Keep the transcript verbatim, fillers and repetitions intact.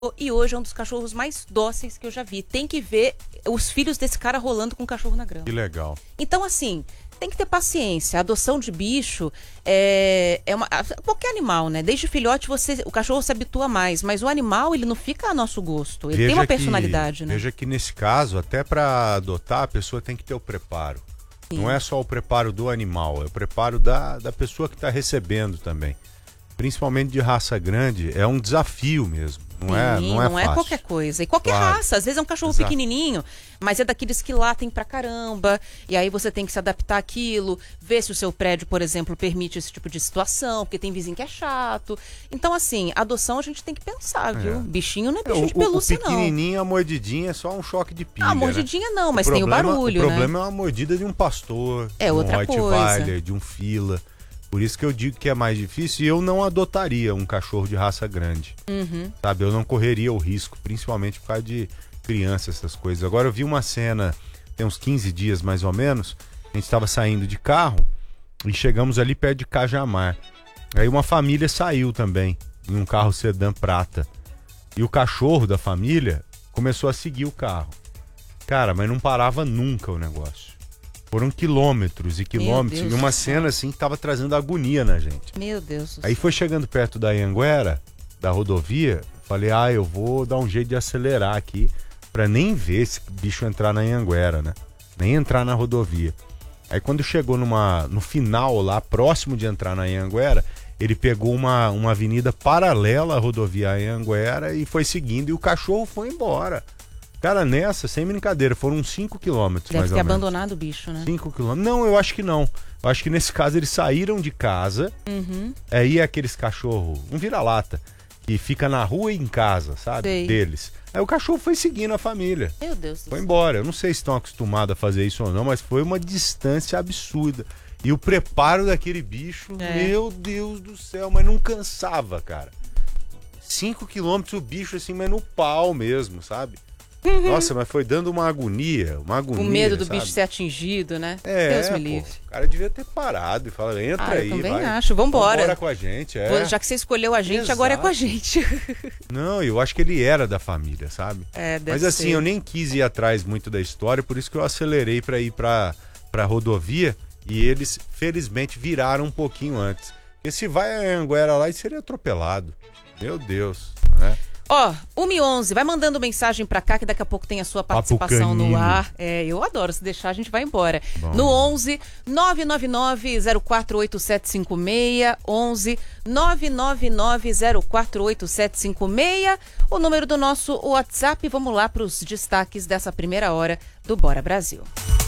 E hoje é um dos cachorros mais dóceis que eu já vi. Tem que ver os filhos desse cara rolando com o cachorro na grama. Que legal. Então, assim, tem que ter paciência. A adoção de bicho é, é uma, qualquer animal, né? Desde filhote, você, o cachorro se habitua mais. Mas o animal, ele não fica a nosso gosto. Ele veja tem uma que, personalidade, né? Veja que nesse caso, até para adotar, a pessoa tem que ter o preparo. Sim. Não é só o preparo do animal, é o preparo da, da pessoa que está recebendo também. Principalmente de raça grande, é um desafio mesmo. Não Sim, é, não é não fácil. é qualquer coisa. E qualquer Claro. raça. Às vezes é um cachorro Exato. pequenininho, mas é daqueles que latem pra caramba. E aí você tem que se adaptar àquilo, ver se o seu prédio, por exemplo, permite esse tipo de situação, porque tem vizinho que é chato. Então, assim, adoção a gente tem que pensar, viu? É. Bichinho não é É, bicho o, de pelúcia, o pequenininho, a mordidinha é só um choque de pilha. não. Ah, mordidinha né? não, mas o tem problema, o barulho, O problema né? é uma mordida de um pastor, É de um outra Rottweiler, coisa. de um fila. Por isso que eu digo que é mais difícil e eu não adotaria um cachorro de raça grande. Uhum. Sabe, eu não correria o risco, principalmente por causa de crianças, essas coisas. Agora eu vi uma cena, tem uns quinze dias mais ou menos, a gente estava saindo de carro e chegamos ali perto de Cajamar. Aí uma família saiu também, em um carro sedã prata. E o cachorro da família começou a seguir o carro. Cara, mas não parava nunca o negócio. Foram quilômetros e quilômetros. E uma cena assim que tava trazendo agonia na gente. Meu Deus do Aí céu. foi chegando perto da Anhanguera, da rodovia, falei, ah, eu vou dar um jeito de acelerar aqui pra nem ver esse bicho entrar na Anhanguera, né? Nem entrar na rodovia. Aí quando chegou numa, no final lá, próximo de entrar na Anhanguera, ele pegou uma, uma avenida paralela à rodovia Anhanguera e foi seguindo e o cachorro foi embora. Cara, nessa, sem brincadeira, foram uns cinco quilômetros Deve mais ter ou menos. abandonado o bicho, né? cinco quilômetros? Não, eu acho que não. Eu acho que nesse caso eles saíram de casa. Uhum. Aí é aqueles cachorros, um vira-lata, que fica na rua e em casa, sabe? Sei. Deles. Aí o cachorro foi seguindo a família. Meu Deus do Foi céu. embora. Eu não sei se estão acostumados a fazer isso ou não, mas foi uma distância absurda. E o preparo daquele bicho, É. meu Deus do céu, mas não cansava, cara. Cinco quilômetros o bicho assim, mas no pau mesmo, sabe? Nossa, mas foi dando uma agonia, uma agonia. O medo do sabe? bicho ser atingido, né? É, Deus me pô, livre. o cara devia ter parado e falar, entra Ah, aí, eu também vai. acho. Vambora. Vambora com a gente, é. Vou- Já que você escolheu a gente, Exato. agora é com a gente. Não, eu acho que ele era da família, sabe? É, deve Mas assim, ser. eu nem quis ir atrás muito da história, por isso que eu acelerei pra ir pra, pra rodovia e eles, felizmente, viraram um pouquinho antes. Porque se vai a Anhanguera lá, ele seria atropelado. Meu Deus, né? Ó, uma e onze, vai mandando mensagem pra cá que daqui a pouco tem a sua Papo participação no canino. ar. É, eu adoro, se deixar a gente vai embora. Bom. No onze, nove nove nove, zero quatro oito sete cinco seis, onze, nove nove nove, zero quatro oito sete cinco seis, o número do nosso WhatsApp. Vamos lá pros destaques dessa primeira hora do Bora Brasil.